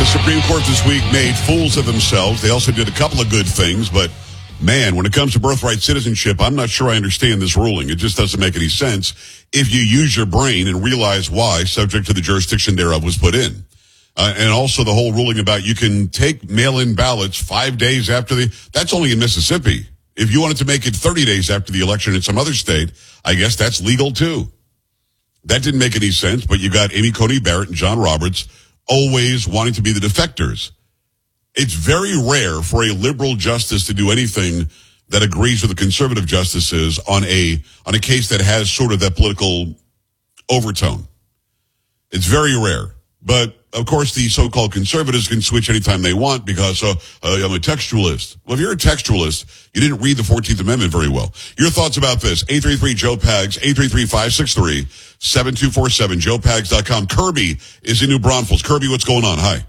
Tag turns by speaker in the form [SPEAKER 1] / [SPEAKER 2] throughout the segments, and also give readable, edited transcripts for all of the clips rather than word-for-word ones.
[SPEAKER 1] Supreme Court this week made fools of themselves. They also did a couple of good things, but man, when it comes to birthright citizenship, I'm not sure I understand this ruling. It just doesn't make any sense if you use your brain and realize why, subject to the jurisdiction thereof, was put in. And also the whole ruling about you can take mail-in ballots 5 days after that's only in Mississippi. If you wanted to make it 30 days after the election in some other state, I guess that's legal too. That didn't make any sense, but you got Amy Coney Barrett and John Roberts always wanting to be the defectors. It's very rare for a liberal justice to do anything that agrees with the conservative justices on a case that has sort of that political overtone. It's very rare. But, of course, the so-called conservatives can switch anytime they want because I'm a textualist. Well, if you're a textualist, you didn't read the 14th Amendment very well. Your thoughts about this? 833-JOE-PAGS, 833-563-7247, joepags.com. Kirby is in New Braunfels. Kirby, what's going on? Hi.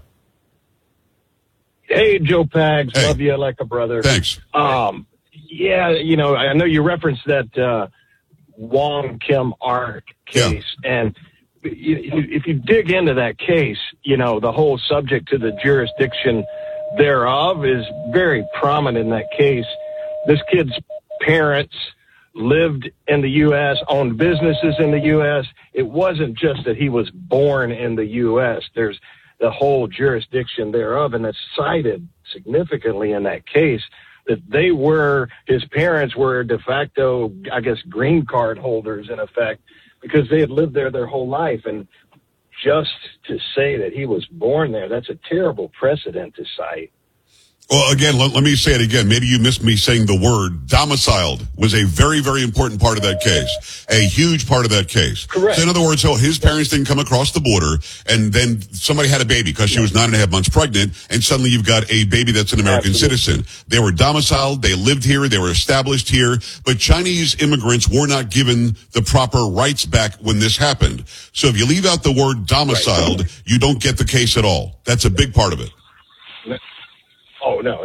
[SPEAKER 2] Hey, Joe Pags.
[SPEAKER 1] Hey.
[SPEAKER 2] Love you like a brother.
[SPEAKER 1] Thanks.
[SPEAKER 2] Yeah, I know you referenced that Wong Kim Ark case.
[SPEAKER 1] Yeah.
[SPEAKER 2] And if you dig into that case, the whole subject to the jurisdiction thereof is very prominent in that case. This kid's parents lived in the U.S., owned businesses in the U.S. It wasn't just that he was born in the U.S. There's the whole jurisdiction thereof, and it's cited significantly in that case that his parents were de facto, I guess, green card holders in effect, because they had lived there their whole life. And just to say that he was born there, that's a terrible precedent to cite.
[SPEAKER 1] Well, again, let me say it again. Maybe you missed me saying the word. Domiciled was a very, very important part of that case. A huge part of that case.
[SPEAKER 2] Correct.
[SPEAKER 1] So in other words, his parents didn't come across the border, and then somebody had a baby because she was 9.5 months pregnant, and suddenly you've got a baby that's an American citizen. They were domiciled, they lived here, they were established here, but Chinese immigrants were not given the proper rights back when this happened. So if you leave out the word domiciled, you don't get the case at all. That's a big part of it.
[SPEAKER 2] Oh no,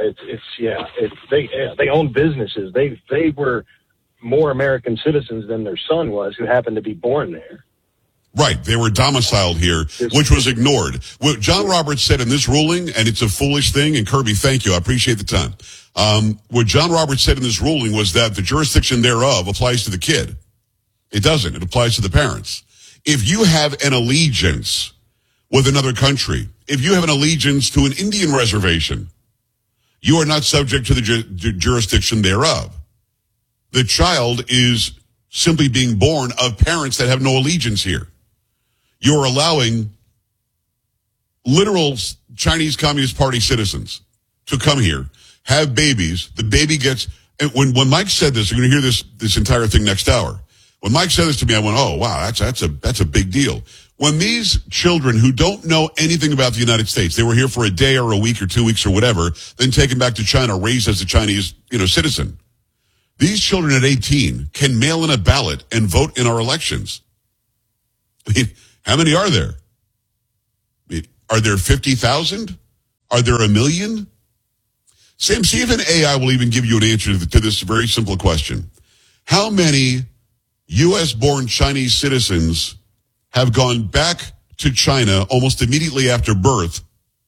[SPEAKER 2] they own businesses. They were more American citizens than their son was, who happened to be born there.
[SPEAKER 1] Right, they were domiciled here, which was ignored. What John Roberts said in this ruling, and it's a foolish thing, and Kirby, thank you, I appreciate the time. What John Roberts said in this ruling was that the jurisdiction thereof applies to the kid. It doesn't. It applies to the parents. If you have an allegiance with another country, if you have an allegiance to an Indian reservation, you are not subject to the jurisdiction thereof. The child is simply being born of parents that have no allegiance here. You're allowing literal Chinese Communist Party citizens to come here, have babies. The baby gets, and when Mike said this, you're going to hear this entire thing next hour. When Mike said this to me, I went, oh, wow, that's a big deal. When these children who don't know anything about the United States, they were here for a day or a week or 2 weeks or whatever, then taken back to China, raised as a Chinese, citizen. These children at 18 can mail in a ballot and vote in our elections. I mean, how many are there? I mean, are there 50,000? Are there 1 million? Sam, see if an AI will even give you an answer to this very simple question. How many U.S.-born Chinese citizens have gone back to China almost immediately after birth?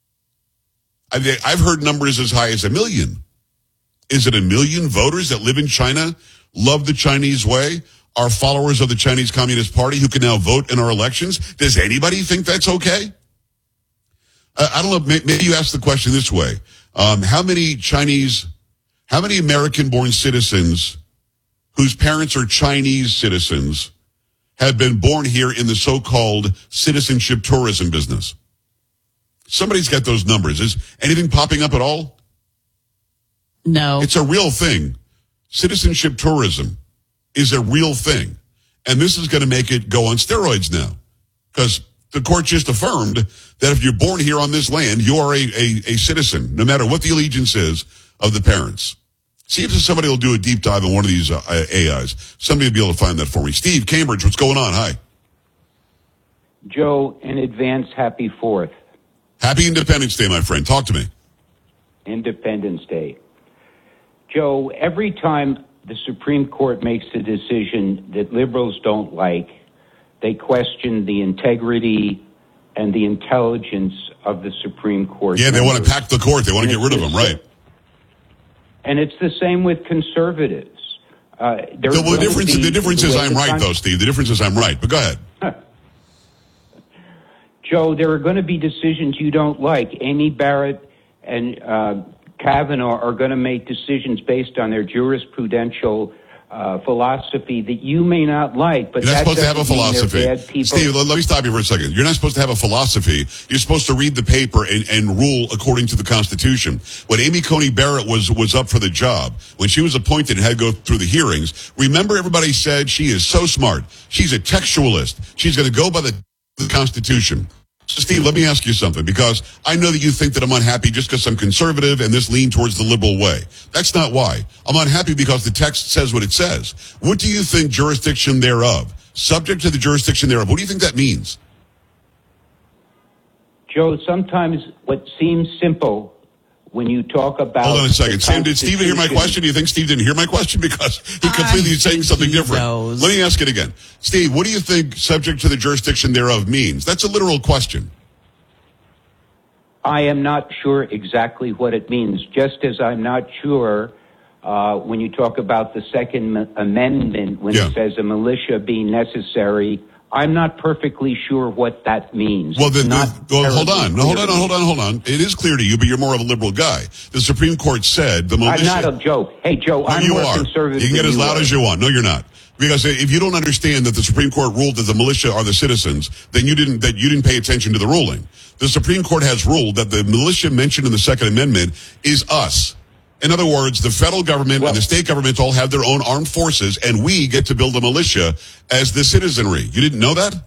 [SPEAKER 1] I've heard numbers as high as 1 million. Is it 1 million voters that live in China, love the Chinese way, are followers of the Chinese Communist Party who can now vote in our elections? Does anybody think that's okay? I don't know. Maybe you ask the question this way. How many American-born citizens whose parents are Chinese citizens have been born here in the so-called citizenship tourism business? Somebody's got those numbers. Is anything popping up at all?
[SPEAKER 3] No.
[SPEAKER 1] It's a real thing. Citizenship tourism is a real thing. And this is going to make it go on steroids now. Because the court just affirmed that if you're born here on this land, you are a citizen, no matter what the allegiance is of the parents. See if somebody will do a deep dive on one of these AIs. Somebody will be able to find that for me. Steve, Cambridge, what's going on? Hi.
[SPEAKER 4] Joe, in advance, happy 4th.
[SPEAKER 1] Happy Independence Day, my friend. Talk to me.
[SPEAKER 4] Independence Day. Joe, every time the Supreme Court makes a decision that liberals don't like, they question the integrity and the intelligence of the Supreme Court.
[SPEAKER 1] Yeah, they want to pack the court. They want to get rid of them, right?
[SPEAKER 4] And it's the same with conservatives.
[SPEAKER 1] The difference is I'm right, though, Steve. The difference is I'm right. But go ahead.
[SPEAKER 4] Joe, there are going to be decisions you don't like. Amy Barrett and Kavanaugh are going to make decisions based on their jurisprudential philosophy that you may not like. But
[SPEAKER 1] you're not supposed to have a philosophy. Steve, let me stop you for a second. You're not supposed to have a philosophy. You're supposed to read the paper and rule according to the Constitution. When Amy Coney Barrett was up for the job, when she was appointed and had to go through the hearings, remember everybody said she is so smart. She's a textualist. She's going to go by the Constitution. So, Steve, let me ask you something, because I know that you think that I'm unhappy just because I'm conservative and this lean towards the liberal way. That's not why. I'm unhappy because the text says what it says. What do you think jurisdiction thereof? Subject to the jurisdiction thereof. What do you think that means?
[SPEAKER 4] Joe, sometimes what seems simple when you talk about...
[SPEAKER 1] Hold on a second. Sam, did Steve hear my question? Do you think Steve didn't hear my question? Because he completely is saying something different.
[SPEAKER 3] Knows.
[SPEAKER 1] Let me ask it again. Steve, what do you think subject to the jurisdiction thereof means? That's a literal question.
[SPEAKER 4] I am not sure exactly what it means, just as I'm not sure when you talk about the Second Amendment, when it says a militia being necessary. I'm not perfectly sure what that means.
[SPEAKER 1] Well, hold on. It is clear to you, but you're more of a liberal guy. The Supreme Court said the militia...
[SPEAKER 4] I'm not a Joe. Hey, Joe, I'm more conservative.
[SPEAKER 1] You can get as loud as you want. No, you're not. Because if you don't understand that the Supreme Court ruled that the militia are the citizens, then you didn't pay attention to the ruling. The Supreme Court has ruled that the militia mentioned in the Second Amendment is us. In other words, the federal government and the state governments all have their own armed forces, and we get to build a militia as the citizenry. You didn't know that?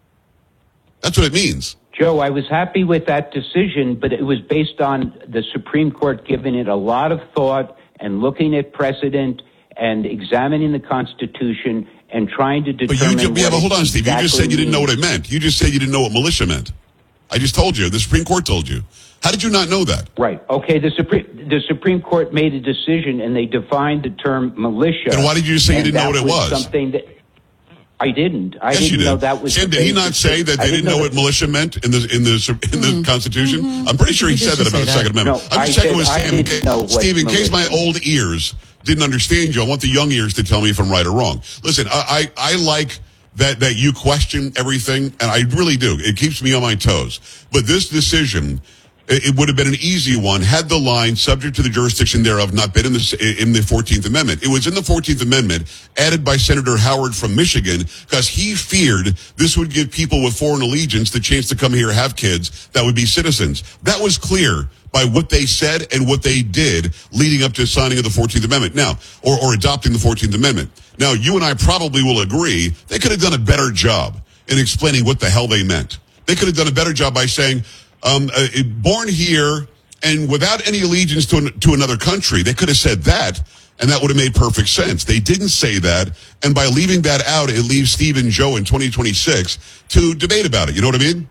[SPEAKER 1] That's what it means.
[SPEAKER 4] Joe, I was happy with that decision, but it was based on the Supreme Court giving it a lot of thought and looking at precedent and examining the Constitution and trying to determine...
[SPEAKER 1] But hold on, Steve. You just said you didn't know what it meant. You just said you didn't know what militia meant. I just told you. The Supreme Court told you. How did you not know that?
[SPEAKER 4] Right. Okay, the Supreme Court made a decision, and they defined the term militia.
[SPEAKER 1] And why did you say you didn't know what it was?
[SPEAKER 4] Something that I didn't.
[SPEAKER 1] Yes,
[SPEAKER 4] didn't
[SPEAKER 1] you did.
[SPEAKER 4] know that was.
[SPEAKER 1] Sam, did he not say that they didn't know what militia meant in the Constitution? Mm-hmm. I'm pretty sure he said that about the Second Amendment.
[SPEAKER 4] No,
[SPEAKER 1] I'm just checking with Sam. Steve, in case my old ears didn't understand you, I want the young ears to tell me if I'm right or wrong. Listen, I like that you question everything, and I really do. It keeps me on my toes. But this decision, it would have been an easy one had the line subject to the jurisdiction thereof not been in the 14th Amendment. It was in the 14th Amendment, added by Senator Howard from Michigan, because he feared this would give people with foreign allegiance the chance to come here and have kids that would be citizens. That was clear by what they said and what they did leading up to signing of the 14th Amendment. Now, or adopting the 14th Amendment. Now, you and I probably will agree they could have done a better job in explaining what the hell they meant. They could have done a better job by saying, born here and without any allegiance to another country. They could have said that, and that would have made perfect sense. They didn't say that, and by leaving that out, it leaves Steve and Joe in 2026 to debate about it. You know what I mean?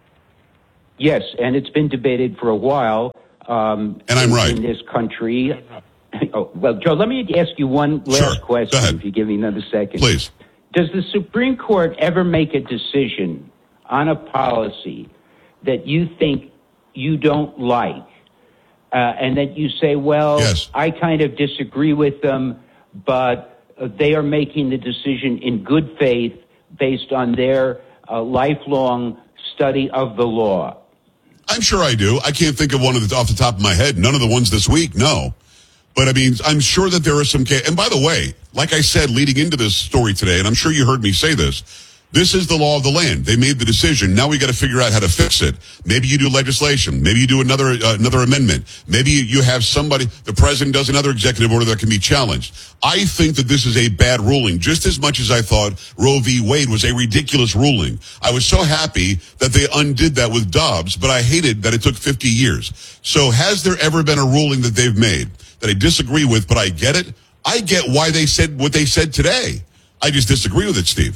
[SPEAKER 4] Yes, and it's been debated for a while.
[SPEAKER 1] And I'm right.
[SPEAKER 4] In this country. Oh, well, Joe, let me ask you one last question, if you give me another second.
[SPEAKER 1] Please.
[SPEAKER 4] Does the Supreme Court ever make a decision on a policy that you think you don't like, and that you say, well,
[SPEAKER 1] yes,
[SPEAKER 4] I kind of disagree with them, but they are making the decision in good faith based on their lifelong study of the law?
[SPEAKER 1] I'm sure I do. I can't think of one off the top of my head. None of the ones this week, no. But, I mean, I'm sure that there are some cases. And by the way, like I said, leading into this story today, and I'm sure you heard me say this is the law of the land. They made the decision. Now we got to figure out how to fix it. Maybe you do legislation. Maybe you do another amendment. Maybe you have somebody, the president does another executive order that can be challenged. I think that this is a bad ruling, just as much as I thought Roe v. Wade was a ridiculous ruling. I was so happy that they undid that with Dobbs, but I hated that it took 50 years. So has there ever been a ruling that they've made that I disagree with, but I get it? I get why they said what they said today. I just disagree with it, Steve.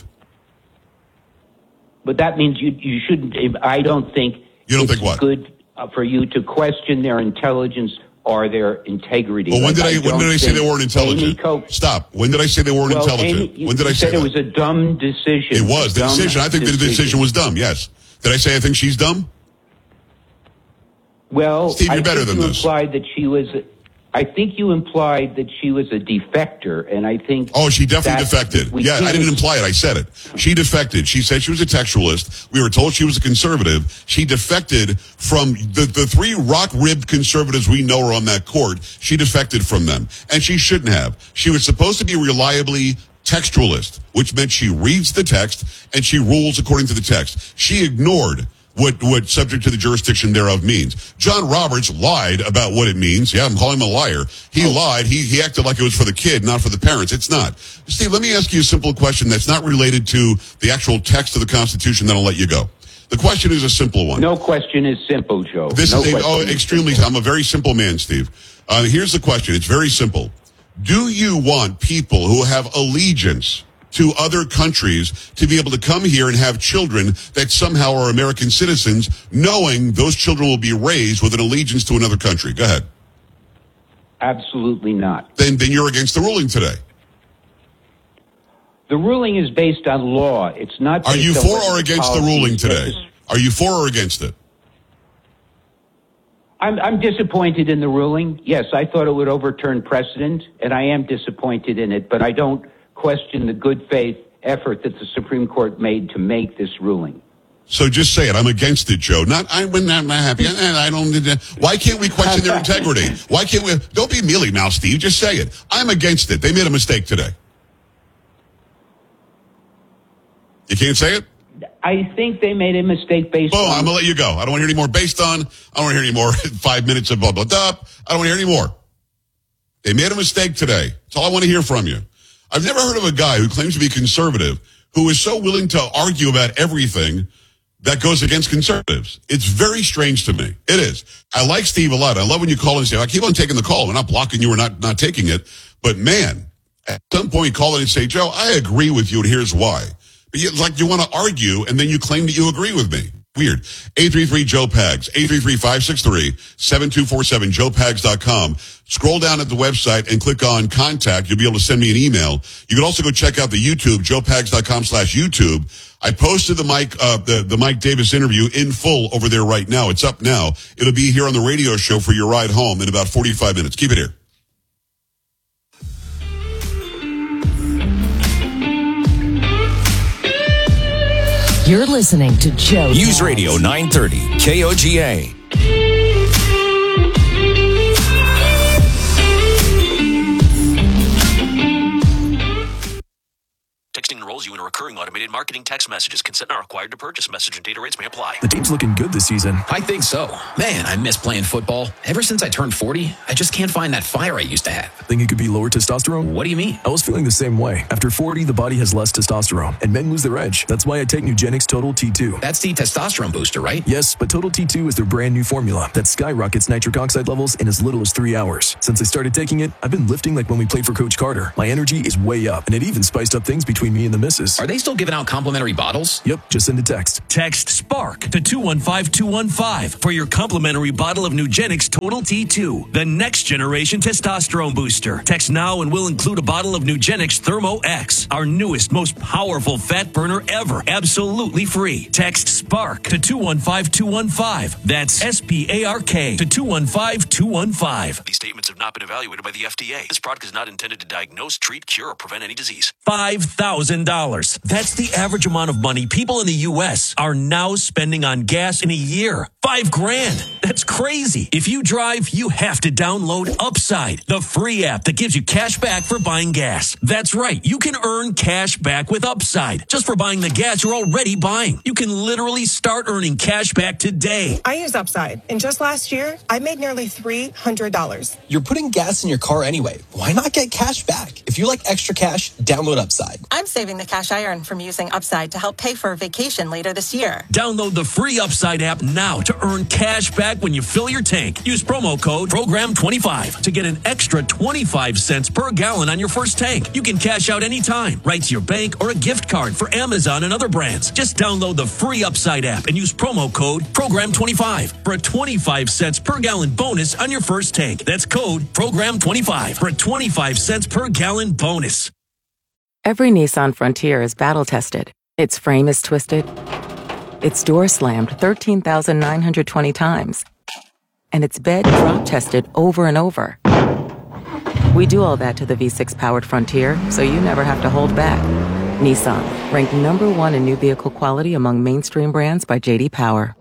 [SPEAKER 4] But that means you shouldn't. I don't think it's good for you to question their intelligence or their integrity.
[SPEAKER 1] Well, when did I say they weren't intelligent? Stop. When did I say they weren't intelligent? When did I say
[SPEAKER 4] that? It was a dumb decision.
[SPEAKER 1] It was. The decision. I think the decision was dumb, yes. Did I say I think she's dumb?
[SPEAKER 4] Well,
[SPEAKER 1] Steve, you're better than this.
[SPEAKER 4] I think you implied that she was a defector, and I think...
[SPEAKER 1] Oh, she definitely defected. Yeah, I didn't imply it. I said it. She defected. She said she was a textualist. We were told she was a conservative. She defected from the three rock-ribbed conservatives we know are on that court. She defected from them, and she shouldn't have. She was supposed to be reliably textualist, which meant she reads the text and she rules according to the text. She ignored what subject to the jurisdiction thereof means. John Roberts lied about what it means. Yeah, I'm calling him a liar. He lied. He acted like it was for the kid, not for the parents. It's not. Steve, let me ask you a simple question that's not related to the actual text of the Constitution, then I'll let you go. The question is a simple one.
[SPEAKER 4] No question is simple, Joe.
[SPEAKER 1] Extremely. I'm a very simple man, Steve. Here's the question. It's very simple. Do you want people who have allegiance to other countries to be able to come here and have children that somehow are American citizens, knowing those children will be raised with an allegiance to another country? Go ahead.
[SPEAKER 4] Absolutely not.
[SPEAKER 1] Then you're against the ruling today.
[SPEAKER 4] The ruling is based on law. It's not.
[SPEAKER 1] Are you for or against the ruling today? Are you for or against it?
[SPEAKER 4] I'm disappointed in the ruling. Yes, I thought it would overturn precedent, and I am disappointed in it, but I don't question the good faith effort that the Supreme Court made to make this ruling.
[SPEAKER 1] So just say it. I'm against it, Joe. I'm not happy. I don't. Why can't we question their integrity? Why can't we? Don't be mealy now, Steve. Just say it. I'm against it. They made a mistake today. You can't say it?
[SPEAKER 4] I think they made a mistake based on...
[SPEAKER 1] I'm going to let you go. I don't want to hear any more based on. I don't want to hear any more 5 minutes of blah, blah, blah. I don't want to hear any more. They made a mistake today. That's all I want to hear from you. I've never heard of a guy who claims to be conservative who is so willing to argue about everything that goes against conservatives. It's very strange to me. It is. I like Steve a lot. I love when you call and say, I keep on taking the call. We're not blocking you. We're not taking it. But man, at some point call in and say, Joe, I agree with you and here's why. But it's like you want to argue and then you claim that you agree with me. Weird. 833-JOE-PAGS, 833-563-7247, joepags.com. Scroll down at the website and click on contact. You'll be able to send me an email. You can also go check out the YouTube, joepags.com/YouTube. I posted the Mike Davis interview in full over there right now. It's up now. It'll be here on the radio show for your ride home in about 45 minutes. Keep it here.
[SPEAKER 5] You're listening to Joe
[SPEAKER 6] News Radio 930 KOGA.
[SPEAKER 7] Texting enrolls you in a recurring automated marketing text messages. Consent not required to purchase. Message and data rates may apply.
[SPEAKER 8] The team's looking good this season.
[SPEAKER 9] I think so. Man, I miss playing football. Ever since I turned 40, I just can't find that fire I used to have.
[SPEAKER 8] Think it could be lower testosterone?
[SPEAKER 9] What do you mean?
[SPEAKER 8] I was feeling the same way. After 40, the body has less testosterone, and men lose their edge. That's why I take Nugenix Total T2.
[SPEAKER 9] That's the testosterone booster, right?
[SPEAKER 8] Yes, but Total T2 is their brand new formula that skyrockets nitric oxide levels in as little as 3 hours. Since I started taking it, I've been lifting like when we played for Coach Carter. My energy is way up, and it even spiced up things between me and the missus.
[SPEAKER 9] Are they still giving out complimentary bottles?
[SPEAKER 8] Yep, just send a text.
[SPEAKER 10] Text SPARK to 215-215 for your complimentary bottle of Nugenix Total T2, the next generation testosterone booster. Text now and we'll include a bottle of Nugenix Thermo X, our newest, most powerful fat burner ever, absolutely free. Text SPARK to 215-215. That's SPARK to 215-215.
[SPEAKER 7] These statements have not been evaluated by the FDA. This product is not intended to diagnose, treat, cure, or prevent any disease.
[SPEAKER 10] $5,000. That's the average amount of money people in the U.S. are now spending on gas in a year. $5,000. That's crazy. If you drive, you have to download Upside, the free app that gives you cash back for buying gas. That's right. You can earn cash back with Upside just for buying the gas you're already buying. You can literally start earning cash back today.
[SPEAKER 11] I use Upside, and just last year, I made nearly $300.
[SPEAKER 12] You're putting gas in your car anyway. Why not get cash back? If you like extra cash, download Upside.
[SPEAKER 11] I'm saving the cash I earn from using Upside to help pay for a vacation later this year.
[SPEAKER 10] Download the free Upside app now to earn cash back when you fill your tank. Use promo code PROGRAM25 to get an extra 25 cents per gallon on your first tank. You can cash out anytime, right to your bank or a gift card for Amazon and other brands. Just download the free Upside app and use promo code PROGRAM25 for a 25 cents per gallon bonus on your first tank. That's code PROGRAM25 for a 25 cents per gallon bonus.
[SPEAKER 13] Every Nissan Frontier is battle-tested. Its frame is twisted. its door slammed 13,920 times, and its bed drop tested over and over. We do all that to the V6 powered Frontier, so you never have to hold back. Nissan, ranked number 1 in new vehicle quality among mainstream brands by J.D. Power.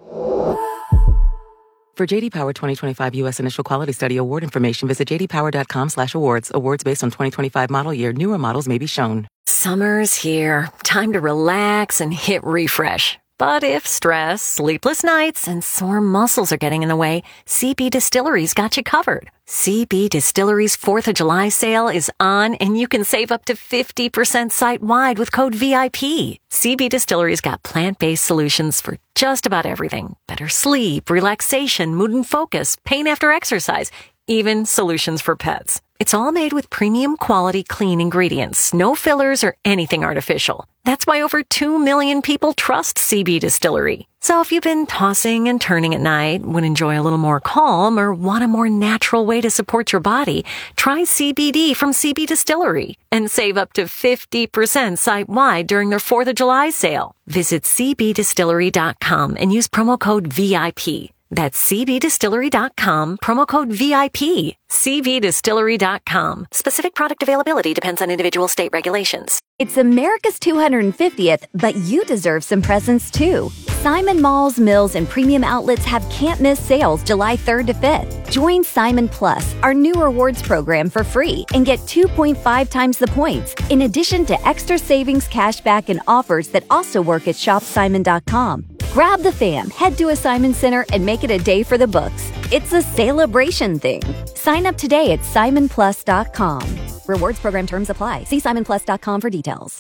[SPEAKER 13] For J.D. Power 2025 U.S. Initial Quality Study award information, visit jdpower.com/awards. Awards based on 2025 model year. Newer models may be shown.
[SPEAKER 5] Summer's here. Time to relax and hit refresh. But if stress, sleepless nights, and sore muscles are getting in the way, CB Distillery's got you covered. CB Distillery's 4th of July sale is on, and you can save up to 50% site-wide with code VIP. CB Distillery's got plant-based solutions for just about everything. Better sleep, relaxation, mood and focus, pain after exercise, even solutions for pets. It's all made with premium quality clean ingredients, no fillers or anything artificial. That's why over 2 million people trust CB Distillery. So if you've been tossing and turning at night, would enjoy a little more calm, or want a more natural way to support your body, try CBD from CB Distillery and save up to 50% site-wide during their 4th of July sale. Visit cbdistillery.com and use promo code VIP. That's cbdistillery.com, promo code VIP. cbdistillery.com. Specific product availability depends on individual state regulations.
[SPEAKER 14] It's America's 250th, but you deserve some presents too. Simon Malls, Mills, and premium outlets have can't-miss sales July 3rd to 5th. Join Simon Plus, our new rewards program, for free and get 2.5 times the points, in addition to extra savings, cashback, and offers that also work at shopsimon.com. Grab the fam, head to a Simon Center, and make it a day for the books. It's a celebration thing. Sign up today at simonplus.com. Rewards program terms apply. See simonplus.com for details.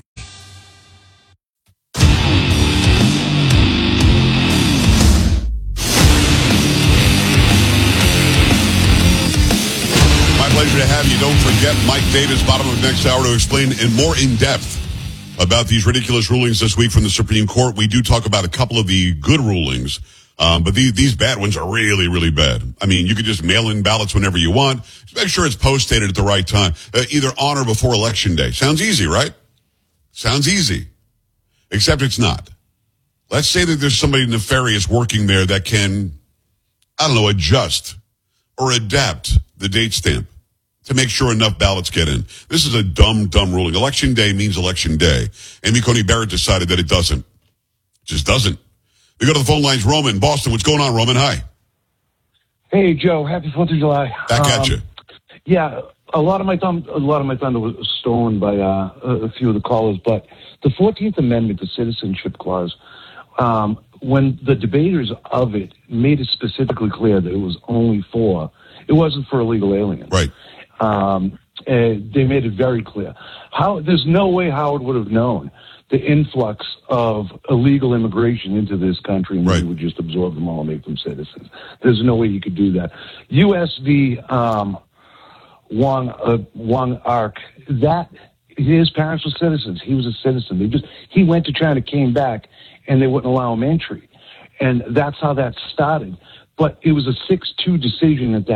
[SPEAKER 1] My pleasure to have you. Don't forget, Mike Davis, bottom of next hour, to explain more in depth about these ridiculous rulings this week from the Supreme Court. We do talk about a couple of the good rulings, but these bad ones are really, really bad. I mean, you could just mail in ballots whenever you want. Just make sure it's post-dated at the right time, either on or before Election Day. Sounds easy, right? Sounds easy. Except it's not. Let's say that there's somebody nefarious working there that can, I don't know, adjust or adapt the date stamp to make sure enough ballots get in. This is a dumb ruling. Election day means election day. Amy Coney Barrett decided that it doesn't. It just doesn't. We go to the phone lines. Roman, Boston. What's going on, Roman? Hi.
[SPEAKER 15] Hey, Joe. Happy 4th of July.
[SPEAKER 1] Back at you.
[SPEAKER 15] Yeah, a lot of my thunder was stolen by a few of the callers, but the 14th Amendment, the Citizenship Clause, when the debaters of it made it specifically clear that it wasn't for illegal aliens.
[SPEAKER 1] Right.
[SPEAKER 15] They made it very clear. There's no way Howard would have known the influx of illegal immigration into this country, and he would just absorb them all and make them citizens. There's no way you could do that. U.S. v. Wong Ark, his parents were citizens. He was a citizen. He went to China, came back, and they wouldn't allow him entry. And that's how that started. But it was a 6-2 decision at that